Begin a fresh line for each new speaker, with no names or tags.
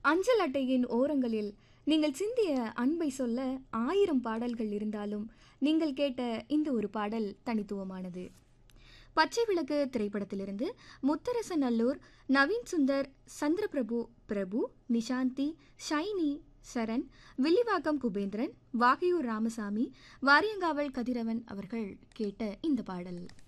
அஞ்சல் அட்டையின் ஓரங்களில் நீங்கள் சிந்திய அன்பை சொல்ல 1000 பாடல்கள் இருந்தாலும் நீங்கள் கேட்ட இந்த ஒரு பாடல் தனித்துவமானது. பச்சை விளக்கு திரைப்படத்திலிருந்து முத்தரசநல்லூர், நவீன் சுந்தர், சந்திரபிரபு, பிரபு, நிஷாந்தி, ஷைனி, சரண், வில்லிவாக்கம் குபேந்திரன், வாகையூர் ராமசாமி, வாரியங்காவல் கதிரவன் அவர்கள் கேட்ட இந்த பாடல்.